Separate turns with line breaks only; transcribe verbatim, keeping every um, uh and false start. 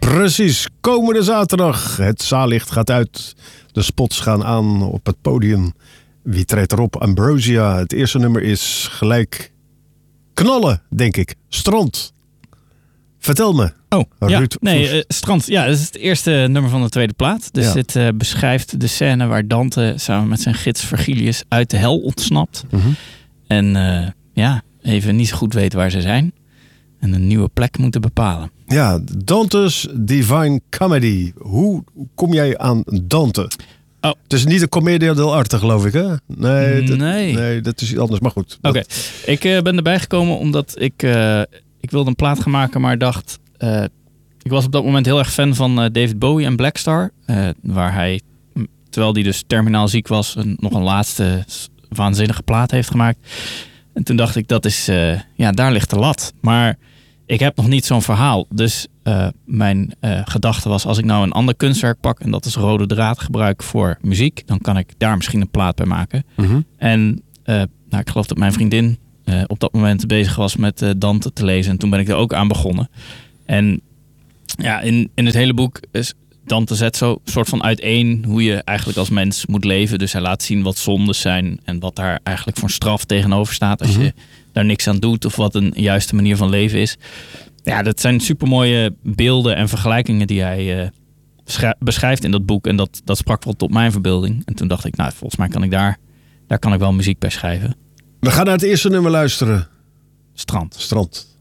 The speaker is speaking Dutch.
Precies, komende zaterdag. Het zaallicht gaat uit. De spots gaan aan op het podium. Wie treedt erop? Ambrosia. Het eerste nummer is gelijk knallen, denk ik. Strand. Vertel me.
Oh, ja.
Ruud
Nee, uh, Strand. Ja, dat is het eerste nummer van de tweede plaat. Dus
ja.
dit uh, beschrijft de scène waar Dante samen met zijn gids Virgilius uit de hel ontsnapt.
Mm-hmm.
En uh, ja, even niet zo goed weet waar ze zijn. En een nieuwe plek moeten bepalen.
Ja, Dante's Divine Comedy. Hoe kom jij aan Dante?
Oh.
Het is niet een commedia dell'arte, geloof ik, hè? Nee, dat,
nee.
nee, dat is iets anders. Maar goed.
Oké, okay. ik uh, ben erbij gekomen omdat ik... Uh, ik wilde een plaat gaan maken, maar dacht... Uh, ik was op dat moment heel erg fan van uh, David Bowie en Blackstar. Uh, waar hij, terwijl hij dus terminaal ziek was... Een, nog een laatste waanzinnige plaat heeft gemaakt. En toen dacht ik, dat is... Uh, ja, daar ligt de lat. Maar ik heb nog niet zo'n verhaal. Dus uh, mijn uh, gedachte was... als ik nou een ander kunstwerk pak... en dat is rode draad gebruik voor muziek... dan kan ik daar misschien een plaat bij maken.
Mm-hmm.
En uh, nou, ik geloof dat mijn vriendin... Uh, op dat moment bezig was met uh, Dante te lezen. En toen ben ik er ook aan begonnen. En ja, in, in het hele boek is Dante zet zo soort van uiteen hoe je eigenlijk als mens moet leven. Dus hij laat zien wat zondes zijn en wat daar eigenlijk voor straf tegenover staat als mm-hmm. je daar niks aan doet of wat een juiste manier van leven is. Ja, dat zijn supermooie beelden en vergelijkingen die hij uh, beschrijft, beschrijft in dat boek. En dat, dat sprak wel tot mijn verbeelding. En toen dacht ik, nou, volgens mij kan ik daar, daar kan ik wel muziek bij schrijven.
We gaan naar het eerste nummer luisteren.
Strand.
Strand.